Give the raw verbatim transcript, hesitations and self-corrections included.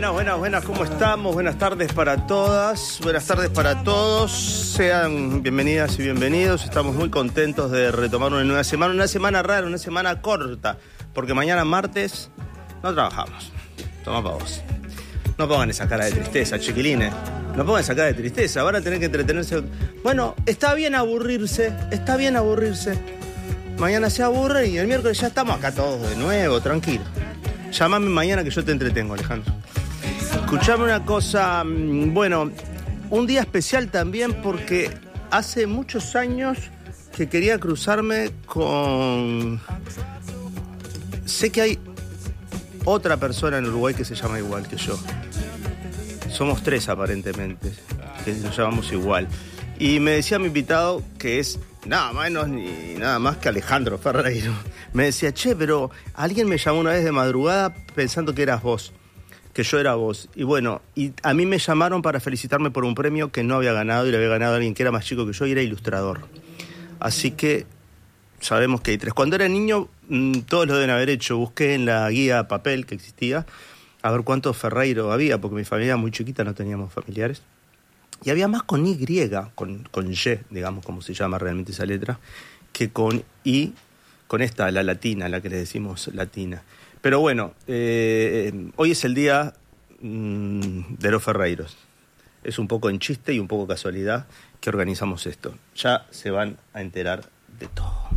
Buenas, buenas, buenas, ¿cómo estamos? Buenas tardes para todas, buenas tardes para todos. Sean bienvenidas y bienvenidos. Estamos muy contentos de retomar una nueva semana, una semana rara, una semana corta, porque mañana martes no trabajamos. Toma para vos. No pongan esa cara de tristeza, chiquilines. No pongan esa cara de tristeza, van a tener que entretenerse. Bueno, está bien aburrirse, está bien aburrirse. Mañana se aburre y el miércoles ya estamos acá todos de nuevo, tranquilo. Llámame mañana que yo te entretengo, Alejandro. Escuchame una cosa, bueno, un día especial también porque hace muchos años que quería cruzarme con... Sé que hay otra persona en Uruguay que se llama igual que yo. Somos tres aparentemente, que nos llamamos igual. Y me decía mi invitado, que es nada menos ni nada más que Alejandro Ferreiro. Me decía, che, pero alguien me llamó una vez de madrugada pensando que eras vos, que yo era vos. Y bueno, y a mí me llamaron para felicitarme por un premio que no había ganado y le había ganado a alguien que era más chico que yo y era ilustrador. Así que sabemos que hay tres. Cuando era niño, mmm, todos lo deben haber hecho. Busqué en la guía papel que existía a ver cuántos Ferreiro había, porque mi familia era muy chiquita, no teníamos familiares. Y había más con Y, con, con Y, digamos, como se llama realmente esa letra, que con I, con esta, la latina, la que le decimos latina. Pero bueno, eh, hoy es el día mmm, de los Ferreiros. Es un poco en chiste y un poco casualidad que organizamos esto. Ya se van a enterar de todo.